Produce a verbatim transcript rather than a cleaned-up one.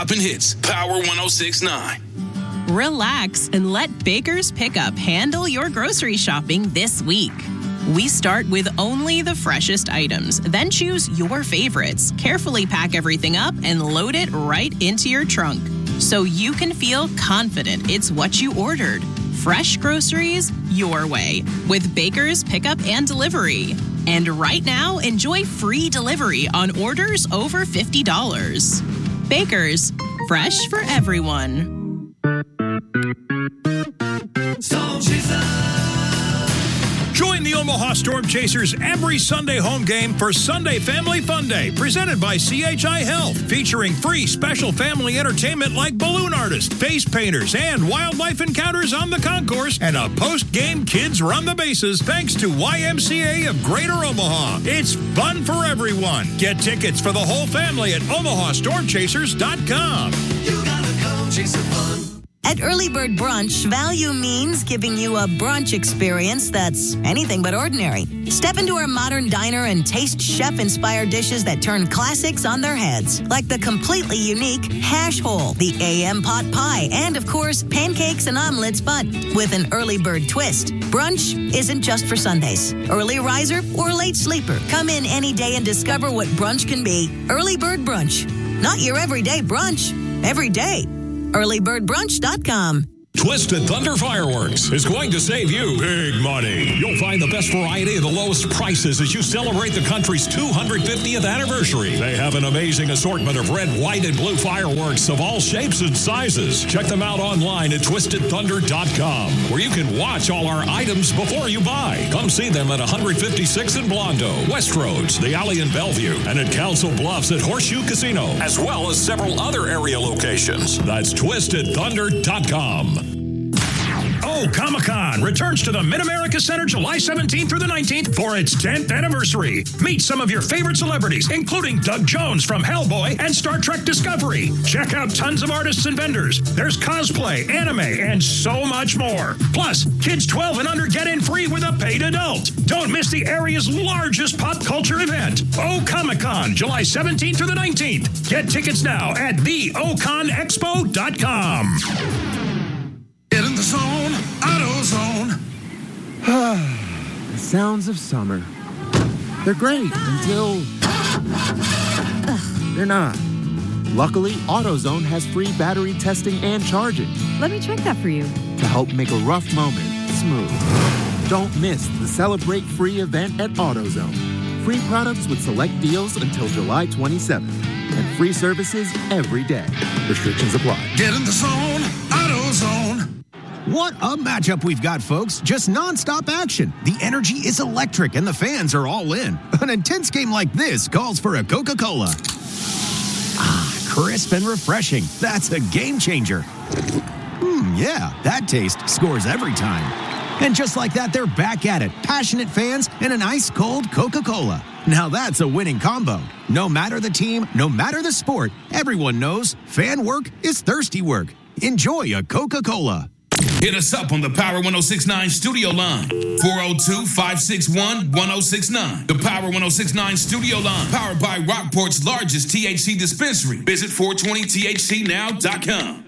Poppin' hits, Power one oh six point nine. Relax and let Baker's Pickup handle your grocery shopping this week. We start with only the freshest items, then choose your favorites, carefully pack everything up, and load it right into your trunk so you can feel confident it's what you ordered. Fresh groceries your way with Baker's Pickup and Delivery. And right now, enjoy free delivery on orders over fifty dollars. Baker's, fresh for everyone. Storm Chaser. Join the Omaha Storm Chasers every Sunday home game for Sunday Family Fun Day, presented by C H I Health, featuring free special family entertainment like balloon artists, face painters, and wildlife encounters on the concourse, and a post-game kids run the bases thanks to Y M C A of Greater Omaha. It's fun for everyone. Get tickets for the whole family at omaha storm chasers dot com. You gotta come chase some fun. At Early Bird Brunch, value means giving you a brunch experience that's anything but ordinary. Step into our modern diner and taste chef-inspired dishes that turn classics on their heads, like the completely unique hash hole, the A M pot pie, and, of course, pancakes and omelets, but with an Early Bird twist. Brunch isn't just for Sundays. Early riser or late sleeper. Come in any day and discover what brunch can be. Early Bird Brunch. Not your everyday brunch. Every day. early bird brunch dot com. Twisted Thunder Fireworks is going to save you big money. You'll find the best variety of the lowest prices as you celebrate the country's two hundred fiftieth anniversary. They have an amazing assortment of red, white, and blue fireworks of all shapes and sizes. Check them out online at twisted thunder dot com, where you can watch all our items before you buy. Come see them at one fifty-six in Blondo, Westroads, the Alley in Bellevue, and at Council Bluffs at Horseshoe Casino, as well as several other area locations. That's twisted thunder dot com. Oh, Comic-Con returns to the Mid-America Center July seventeenth through the nineteenth for its tenth anniversary. Meet some of your favorite celebrities, including Doug Jones from Hellboy and Star Trek Discovery. Check out tons of artists and vendors. There's cosplay, anime, and so much more. Plus, kids twelve and under get in free with a paid adult. Don't miss the area's largest pop culture event. Oh, Comic-Con, July seventeenth through the nineteenth. Get tickets now at the o con expo dot com. Get in the zone, AutoZone. The sounds of summer. They're great until they're not. Luckily, AutoZone has free battery testing and charging. Let me check that for you. To help make a rough moment smooth. Don't miss the Celebrate Free event at AutoZone. Free products with select deals until July twenty-seventh. And free services every day. Restrictions apply. Get in the zone, AutoZone. What a matchup we've got, folks. Just nonstop action. The energy is electric and the fans are all in. An intense game like this calls for a Coca-Cola. Ah, crisp and refreshing. That's a game changer. Hmm, yeah, that taste scores every time. And just like that, they're back at it. Passionate fans and an ice-cold Coca-Cola. Now that's a winning combo. No matter the team, no matter the sport, everyone knows fan work is thirsty work. Enjoy a Coca-Cola. Hit us up on the Power one oh six point nine studio line, four oh two, five six one, one oh six nine. The Power one oh six point nine studio line, powered by Rockport's largest T H C dispensary. Visit four twenty T H C now dot com.